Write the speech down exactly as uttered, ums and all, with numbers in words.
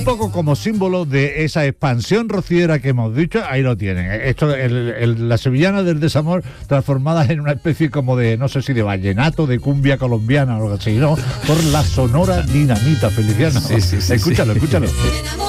Un poco como símbolo de esa expansión rociera que hemos dicho, ahí lo tienen. Esto, el, el, la sevillana del desamor transformada en una especie como de, no sé si de vallenato, de cumbia colombiana o algo así, ¿no? Por la Sonora Dinamita, Feliciano. Sí, sí, sí, escúchalo, sí. escúchalo.